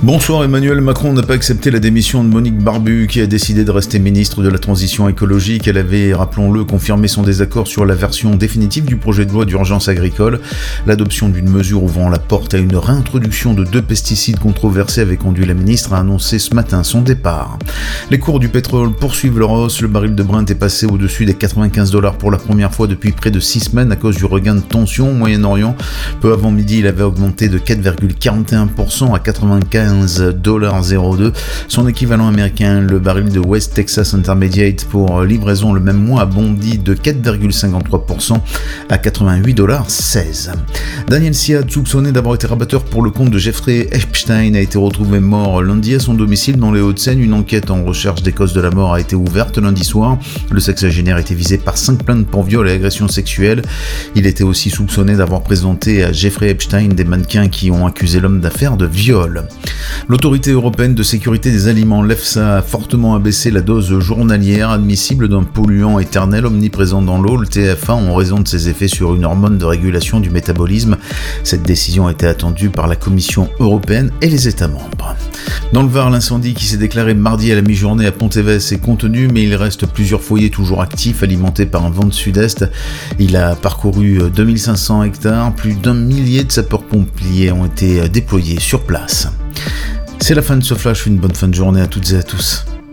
Bonsoir. Emmanuel Macron n'a pas accepté la démission de Monique Barbu qui a décidé de rester ministre de la Transition écologique. Elle avait, rappelons-le, confirmé son désaccord sur la version définitive du projet de loi d'urgence agricole. L'adoption d'une mesure ouvrant la porte à une réintroduction de 2 pesticides controversés avait conduit la ministre à annoncer ce matin son départ. Les cours du pétrole poursuivent leur hausse. Le baril de Brent est passé au-dessus des $95 pour la première fois depuis près de 6 semaines à cause du regain de tension au Moyen-Orient. Peu avant midi, il avait augmenté de 4,41% à 95,02$. Son équivalent américain, le baril de West Texas Intermediate pour livraison le même mois a bondi de 4,53% à 88,16$. Daniel Siad, soupçonné d'avoir été rabatteur pour le compte de Jeffrey Epstein, a été retrouvé mort lundi à son domicile dans les Hauts-de-Seine. Une enquête en recherche des causes de la mort a été ouverte lundi soir. Le sexagénaire était visé par 5 plaintes pour viol et agression sexuelle. Il était aussi soupçonné d'avoir présenté à Jeffrey Epstein des mannequins qui ont accusé l'homme d'affaires de viol. L'autorité européenne de sécurité des aliments, l'EFSA, a fortement abaissé la dose journalière admissible d'un polluant éternel omniprésent dans l'eau, le TFA, en raison de ses effets sur une hormone de régulation du métabolisme. Cette décision a été attendue par la Commission européenne et les États membres. Dans le Var, l'incendie qui s'est déclaré mardi à la mi-journée à Ponteves est contenu, mais il reste plusieurs foyers toujours actifs, alimentés par un vent de sud-est. Il a parcouru 2500 hectares, plus d'1 millier de sapeurs-pompiers ont été déployés sur place. C'est la fin de ce flash, une bonne fin de journée à toutes et à tous.